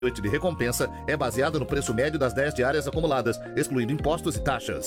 noite de recompensa é baseada no preço médio das 10 diárias acumuladas, excluindo impostos e taxas.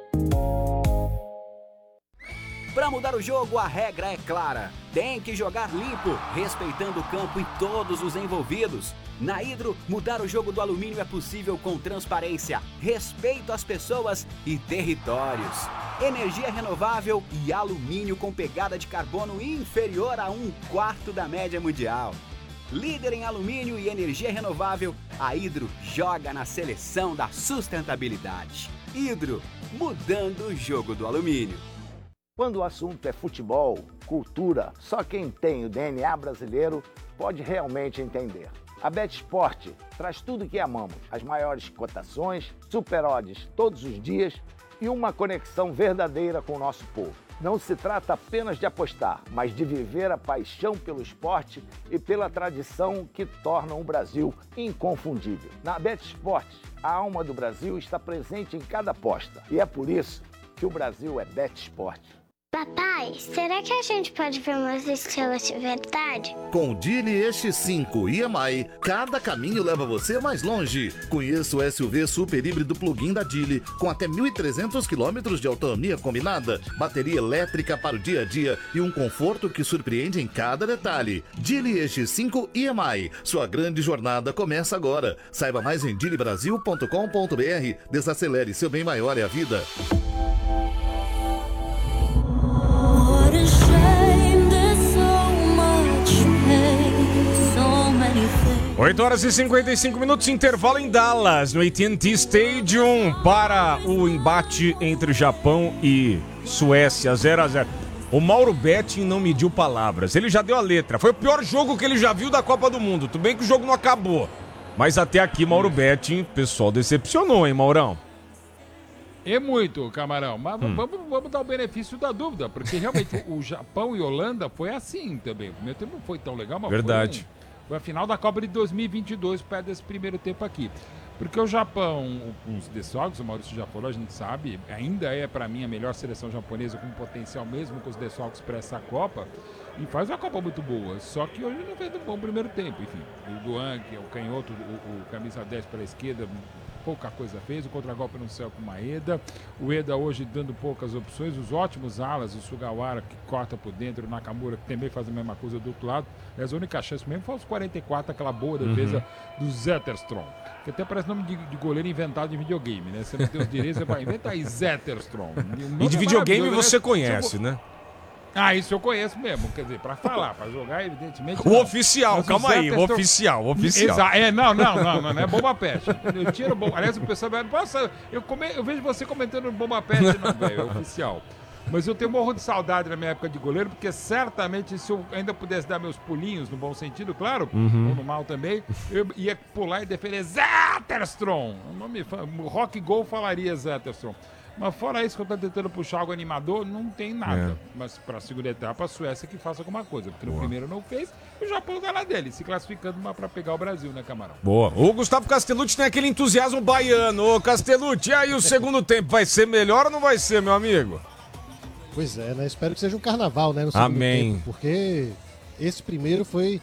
Para mudar o jogo, a regra é clara. Tem que jogar limpo, respeitando o campo e todos os envolvidos. Na Hidro, mudar o jogo do alumínio é possível com transparência, respeito às pessoas e territórios. Energia renovável e alumínio com pegada de carbono inferior a 1/4 da média mundial. Líder em alumínio e energia renovável, a Hidro joga na seleção da sustentabilidade. Hidro, mudando o jogo do alumínio. Quando o assunto é futebol, cultura, só quem tem o DNA brasileiro pode realmente entender. A BetSport traz tudo que amamos, as maiores cotações, super odds todos os dias e uma conexão verdadeira com o nosso povo. Não se trata apenas de apostar, mas de viver a paixão pelo esporte e pela tradição que tornam o Brasil inconfundível. Na BetSport, a alma do Brasil está presente em cada aposta e é por isso que o Brasil é BetSport. Papai, será que a gente pode ver umas estrelas de verdade? Com o Geely EX5 EMI, cada caminho leva você mais longe. Conheça o SUV super híbrido plug-in da Geely, com até 1.300 km de autonomia combinada, bateria elétrica para o dia a dia e um conforto que surpreende em cada detalhe. Geely EX5 EMI, sua grande jornada começa agora. Saiba mais em geelybrasil.com.br. Desacelere, seu bem maior é a vida. 8h55, intervalo em Dallas, no AT&T Stadium, para o embate entre Japão e Suécia, 0-0. O Mauro Betting não mediu palavras, ele já deu a letra. Foi o pior jogo que ele já viu da Copa do Mundo. Tudo bem que o jogo não acabou, mas até aqui, Mauro Betting, o pessoal decepcionou, hein, Maurão? É muito, Camarão, mas vamos dar o benefício da dúvida, porque realmente o Japão e Holanda foi assim também. O primeiro tempo não foi tão legal, mas verdade. Foi a final da Copa de 2022, perto desse primeiro tempo aqui. Porque o Japão, com os desfalques, o Maurício já falou, a gente sabe, ainda é para mim a melhor seleção japonesa com potencial mesmo com os desfalques para essa Copa. E faz uma Copa muito boa, só que hoje não fez um bom primeiro tempo, enfim. O Duan, que é o canhoto, o camisa 10 pela esquerda, pouca coisa fez, o contragolpe no céu com o Maeda, o Eda hoje dando poucas opções, os ótimos alas, o Sugawara que corta por dentro, o Nakamura que também faz a mesma coisa do outro lado, mas a única chance mesmo foi aos 44, aquela boa defesa do Zetterstrom, que até parece nome de goleiro inventado em videogame, né? Você não tem os direitos, você vai inventar aí Zetterstrom. E de videogame você conhece, né? Ah, isso eu conheço mesmo, quer dizer, pra falar, pra jogar, evidentemente. O oficial, calma aí, o oficial. Não é Bomba Pet. Eu tiro bomba. Aliás, o pessoal vai. Nossa, eu vejo você comentando Bomba Pet, não, velho, é oficial. Mas eu tenho morro de saudade na minha época de goleiro, porque certamente se eu ainda pudesse dar meus pulinhos, no bom sentido, claro, ou no mal também, eu ia pular e defender Zetterstrom. O nome, Rock Gol falaria Zetterstrom. Mas fora isso que eu estou tentando puxar algo animador, não tem nada. Mas para a segunda etapa, a Suécia que faça alguma coisa. Porque no primeiro não fez, e o Japão tá lá dele, se classificando para pegar o Brasil, né, Camarão? Boa. O Gustavo Castellucci tem aquele entusiasmo baiano. Ô, Castellucci, e aí o segundo tempo vai ser melhor ou não vai ser, meu amigo? Pois é, né? Espero que seja um carnaval, né, no segundo tempo. Porque esse primeiro foi,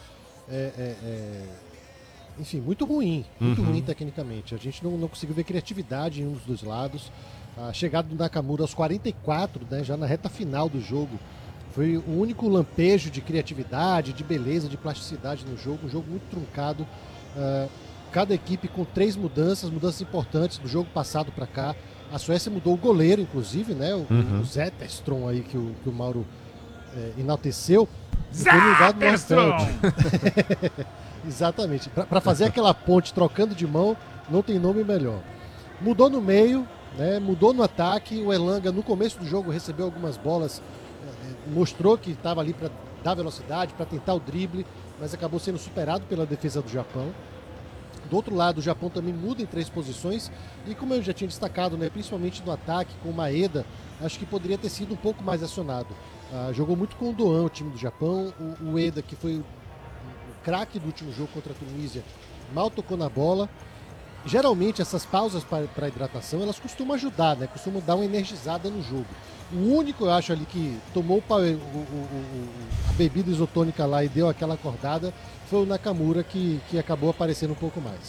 enfim, muito ruim. Muito ruim tecnicamente. A gente não conseguiu ver criatividade em um dos dois lados. A chegada do Nakamura aos 44, né, já na reta final do jogo, foi o único lampejo de criatividade, de beleza, de plasticidade no jogo. Um jogo muito truncado. Cada equipe com 3 mudanças importantes do jogo passado para cá. A Suécia mudou o goleiro, inclusive, né? O Zetterstrom aí que o Mauro enalteceu. Zetterstrom! Exatamente. Para fazer aquela ponte trocando de mão, não tem nome melhor. Mudou no meio, né? Mudou no ataque. O Elanga, no começo do jogo, recebeu algumas bolas, mostrou que estava ali para dar velocidade, para tentar o drible, mas acabou sendo superado pela defesa do Japão. Do outro lado, o Japão também muda em 3 posições e, como eu já tinha destacado, né, principalmente no ataque com o Maeda, acho que poderia ter sido um pouco mais acionado. Jogou muito com o Doan, o time do Japão. O Eda, que foi o craque do último jogo contra a Tunísia, mal tocou na bola. geralmente essas pausas para hidratação, elas costumam ajudar, né? Costumam dar uma energizada no jogo. O único, eu acho, ali que tomou a bebida isotônica lá e deu aquela acordada foi o Nakamura, que acabou aparecendo um pouco mais.